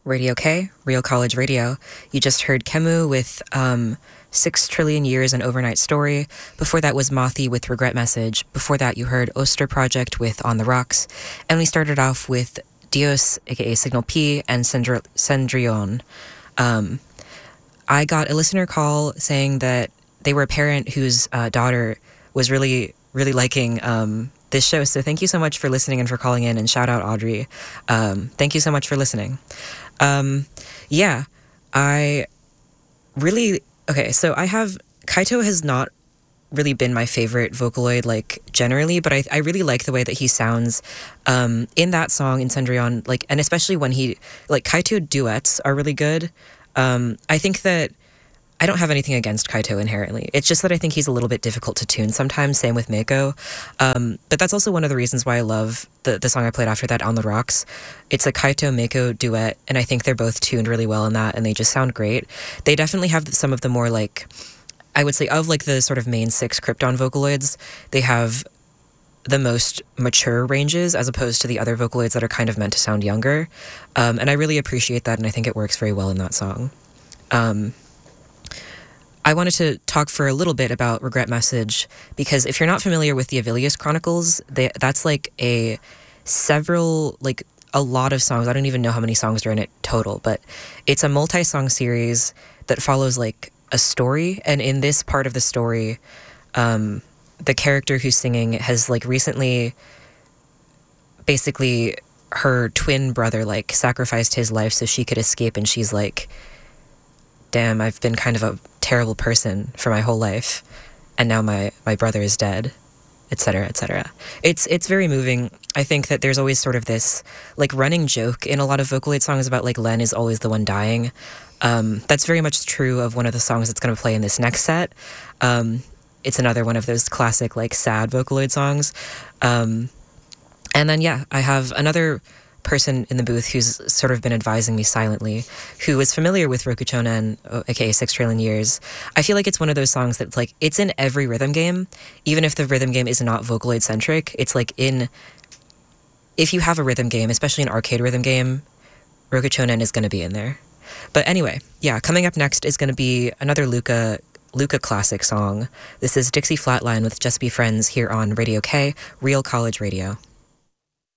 Radio K, Real College Radio. You just heard Kemu with 6 Trillion Years, An Overnight Story. Before that was Mothi with Regret Message. Before that you heard Oster Project with On the Rocks. And we started off with Dios, aka Signal P, and Cendrillon. I got a listener call saying that they were a parent whose daughter was really liking this show. So thank you so much for listening and for calling in, and shout out Audrey. Thank you so much for listening. Yeah, okay, so Kaito has not really been my favorite Vocaloid, like, generally, but I really like the way that he sounds in that song, in Cendrillon, like, and especially when Kaito duets are really good. I think that I don't have anything against Kaito inherently. It's just that I think he's a little bit difficult to tune sometimes, same with Meiko. But that's also one of the reasons why I love the song I played after that, On the Rocks. It's a Kaito-Meiko duet, and I think they're both tuned really well in that, and they just sound great. They definitely have some of the more, like, I would say, of, like, the sort of main 6 Krypton Vocaloids, they have the most mature ranges as opposed to the other Vocaloids that are kind of meant to sound younger. And I really appreciate that, and I think it works very well in that song. I wanted to talk for a little bit about Regret Message, because if you're not familiar with the Avilius Chronicles, that's like a lot of songs. I don't even know how many songs are in it total, but it's a multi-song series that follows, like, a story. And in this part of the story, the character who's singing has, like, recently, basically, her twin brother, like, sacrificed his life so she could escape, and she's like, damn, I've been kind of a terrible person for my whole life, and now my brother is dead, etc., etc. It's very moving. I think that there's always sort of this, like, running joke in a lot of Vocaloid songs about, like, Len is always the one dying. That's very much true of one of the songs that's going to play in this next set. It's another one of those classic, like, sad Vocaloid songs. And then, yeah, I have another person in the booth who's sort of been advising me silently, who is familiar with Rokuchonen, aka 6 Trillion Years. I feel like it's one of those songs that's, like, it's in every rhythm game, even if the rhythm game is not Vocaloid centric. It's like if you have a rhythm game, especially an arcade rhythm game, Rokuchonen is going to be in there. But anyway, yeah, coming up next is going to be another Luca classic song. This is Dixie Flatline with Just Be Friends here on Radio K, Real College Radio.